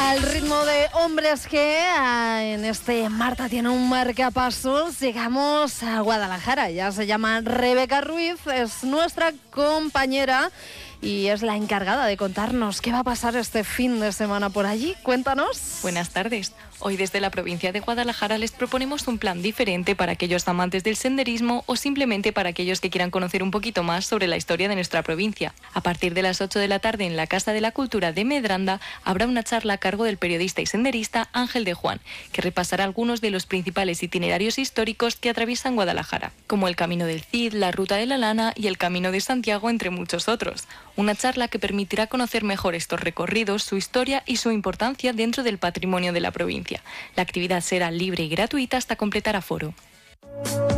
Al ritmo de Hombres que en este Marta tiene un marcapasos, llegamos a Guadalajara. Ya se llama Rebeca Ruiz, es nuestra compañera y es la encargada de contarnos qué va a pasar este fin de semana por allí. Cuéntanos. Buenas tardes. Hoy desde la provincia de Guadalajara les proponemos un plan diferente para aquellos amantes del senderismo o simplemente para aquellos que quieran conocer un poquito más sobre la historia de nuestra provincia. A partir de las 8 de la tarde en la Casa de la Cultura de Medranda habrá una charla a cargo del periodista y senderista Ángel de Juan, que repasará algunos de los principales itinerarios históricos que atraviesan Guadalajara, como el Camino del Cid, la Ruta de la Lana y el Camino de Santiago, entre muchos otros. Una charla que permitirá conocer mejor estos recorridos, su historia y su importancia dentro del patrimonio de la provincia. La actividad será libre y gratuita hasta completar aforo.